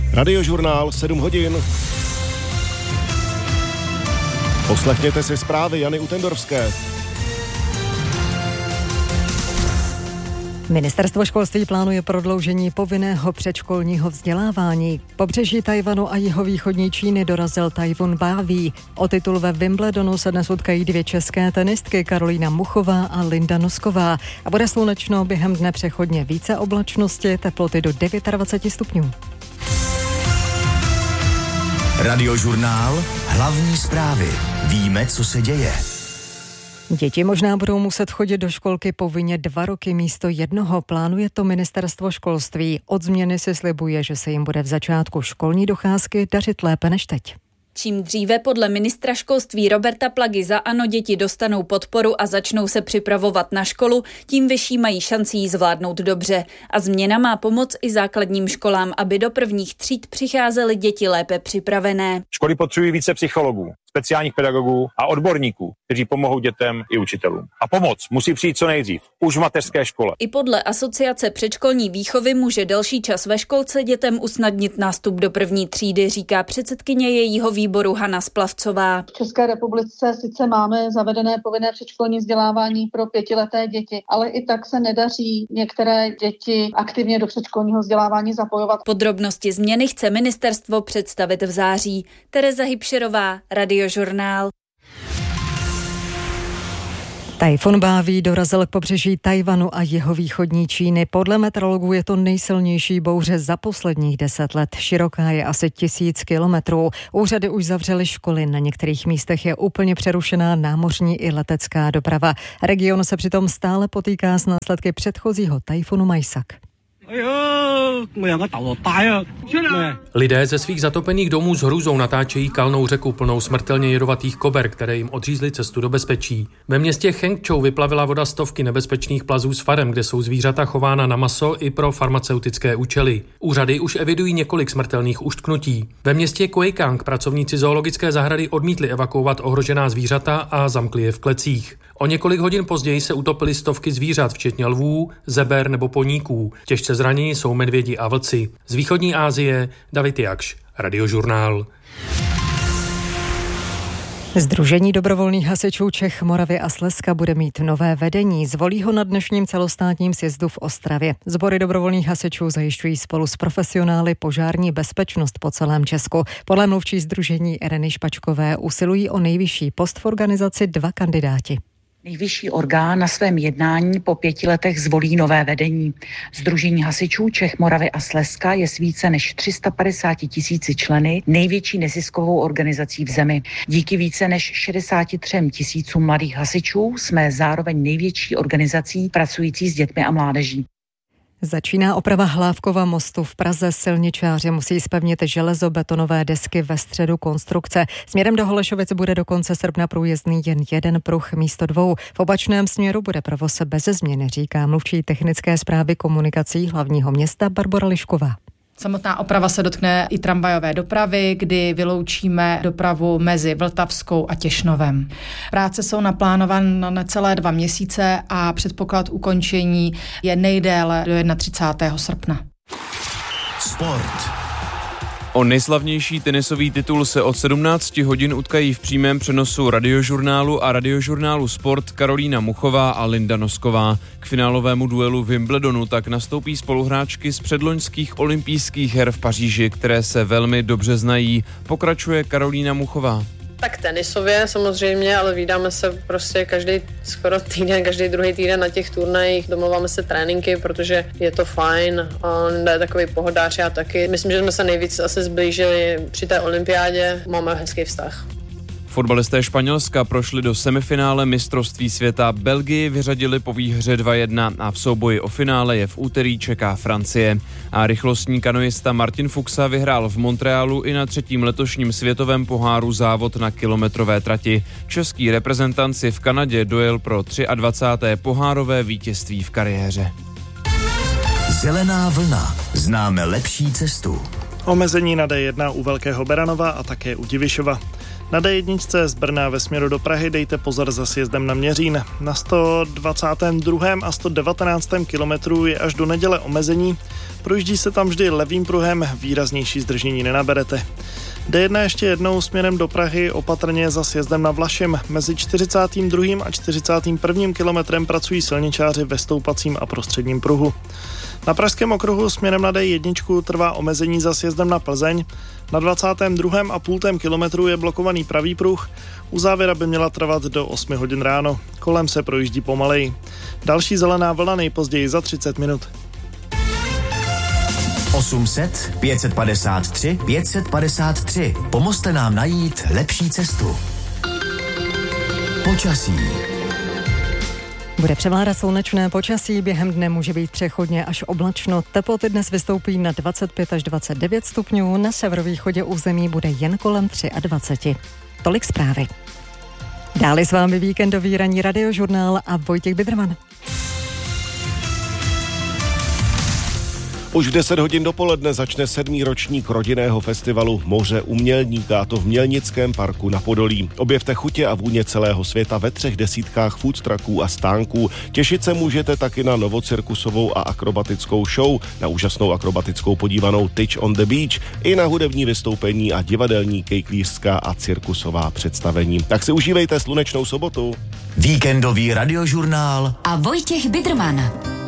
Radiožurnál 7 hodin. Poslechněte si zprávy Jany Utendorfské. Ministerstvo školství plánuje prodloužení povinného předškolního vzdělávání. Pobřeží Tchaj-wanu a jihovýchodní Číny dorazil Tajfun Báví. O titul ve Wimbledonu se dnes utkají dvě české tenistky, Karolína Muchová a Linda Nosková. A bude slunečno, během dne přechodně více oblačnosti, teploty do 29 stupňů. Radiožurnál, hlavní zprávy. Víme, co se děje. Děti možná budou muset chodit do školky povinně 2 roky místo 1, plánuje to ministerstvo školství. Od změny se slibuje, že se jim bude v začátku školní docházky dařit lépe než teď. Čím dříve podle ministra školství Roberta Plagy za ANO děti dostanou podporu a začnou se připravovat na školu, tím vyšší mají šanci ji zvládnout dobře. A změna má pomoct i základním školám, aby do prvních tříd přicházely děti lépe připravené. Školy potřebují více psychologů, speciálních pedagogů a odborníků, kteří pomohou dětem i učitelům. A pomoc musí přijít co nejdřív, už v mateřské škole. I podle Asociace předškolní výchovy může delší čas ve školce dětem usnadnit nástup do první třídy, říká předsedkyně jejího výboru Hana Splavcová. V České republice sice máme zavedené povinné předškolní vzdělávání pro 5leté děti, ale i tak se nedaří některé děti aktivně do předškolního vzdělávání zapojovat. Podrobnosti změny chce ministerstvo představit v září. Tereza Hybšerová, Radiožurnál. Tajfun Báví dorazil k pobřeží Tchaj-wanu a jihovýchodní Číny. Podle meteorologů je to nejsilnější bouře za posledních 10 let. Široká je asi 1000 kilometrů. Úřady už zavřely školy. Na některých místech je úplně přerušená námořní i letecká doprava. Region se přitom stále potýká s následky předchozího tajfunu Majsak. Lidé ze svých zatopených domů s hrůzou natáčejí kalnou řeku plnou smrtelně jedovatých kober, které jim odřízly cestu do bezpečí. Ve městě Chengchou vyplavila voda stovky nebezpečných plazů s farem, kde jsou zvířata chována na maso i pro farmaceutické účely. Úřady už evidují několik smrtelných uštknutí. Ve městě Kuekang pracovníci zoologické zahrady odmítli evakuovat ohrožená zvířata a zamkli je v klecích. O několik hodin později se utopily stovky zvířat, včetně lvů, zeber nebo poníků. Těžce zraněni jsou medvědi a vlci. Z východní Asie David Jakš, Radiožurnál. Sdružení dobrovolných hasičů Čech, Moravy a Slezska bude mít nové vedení. Zvolí ho na dnešním celostátním sjezdu v Ostravě. Sbory dobrovolných hasičů zajišťují spolu s profesionály požární bezpečnost po celém Česku. Podle mluvčí sdružení Ireny Špačkové usilují o nejvyšší post v organizaci 2 kandidáti. Nejvyšší orgán na svém jednání po 5 letech zvolí nové vedení. Sdružení hasičů Čech, Moravy a Slezska je s více než 350 000 členy největší neziskovou organizací v zemi. Díky více než 63 000 mladých hasičů jsme zároveň největší organizací pracující s dětmi a mládeží. Začíná oprava Hlávkova mostu v Praze. Silničáři musí zpevnit železobetonové desky ve středu konstrukce. Směrem do Holešovic bude do konce srpna průjezdný jen 1 pruh místo 2. V opačném směru bude provoz beze změny, říká mluvčí technické správy komunikací hlavního města Barbora Lišková. Samotná oprava se dotkne i tramvajové dopravy, kdy vyloučíme dopravu mezi Vltavskou a Těšnovem. Práce jsou naplánovány na necelé 2 měsíce a předpoklad ukončení je nejdéle do 31. srpna. Sport. O nejslavnější tenisový titul se od 17 hodin utkají v přímém přenosu Radiožurnálu a Radiožurnálu Sport Karolína Muchová a Linda Nosková. K finálovému duelu Wimbledonu tak nastoupí spoluhráčky z předloňských olympijských her v Paříži, které se velmi dobře znají. Pokračuje Karolína Muchová. Tak tenisově samozřejmě, ale vídáme se prostě skoro týden, každý druhý týden na těch turnajích, domluváme se tréninky, protože je to fajn, on je takový pohodář, já taky. Myslím, že jsme se nejvíc asi zblížili při té olympiádě, máme hezký vztah. Fotbalisté Španělska prošli do semifinále mistrovství světa. Belgii vyřadili po výhře 2-1 a v souboji o finále je v úterý čeká Francie. A rychlostní kanoista Martin Fuxa vyhrál v Montrealu i na 3. letošním světovém poháru závod na kilometrové trati. Český reprezentant si v Kanadě dojel pro 23. pohárové vítězství v kariéře. Zelená vlna. Známe lepší cestu. Omezení na D1 u Velkého Beranova a také u Divišova. Na D1 z Brna ve směru do Prahy dejte pozor za sjezdem na Měřín. Na 122. a 119. kilometru je až do neděle omezení. Projíždí se tam vždy levým pruhem, výraznější zdržení nenaberete. D1 ještě jednou směrem do Prahy opatrně za sjezdem na Vlašim. Mezi 42. a 41. kilometrem pracují silničáři ve stoupacím a prostředním pruhu. Na pražském okruhu směrem na D1 trvá omezení za sjezdem na Plzeň. Na 22,5 kilometru je blokovaný pravý pruh. Uzávěra by měla trvat do 8 hodin ráno. Kolem se projíždí pomaleji. Další zelená vlna nejpozději za 30 minut. 800 553 553. Pomozte nám najít lepší cestu. Počasí. Bude převládat slunečné počasí, během dne může být přechodně až oblačno. Teploty dnes vystoupí na 25 až 29 stupňů, na severovýchodě území bude jen kolem 23. Tolik zprávy. Dále s vámi víkendový ranní radiožurnál a Vojtěch Bidrman. Už v 10 hodin dopoledne začne 7. ročník rodinného festivalu Moře umělníka, a to v Mělnickém parku na Podolí. Objevte chutě a vůně celého světa ve 3 desítkách food trucků a stánků. Těšit se můžete taky na novocirkusovou a akrobatickou show, na úžasnou akrobatickou podívanou Tyč on the Beach i na hudební vystoupení a divadelní kejklířská a cirkusová představení. Tak si užívejte slunečnou sobotu. Víkendový radiožurnál a Vojtěch Bidrman.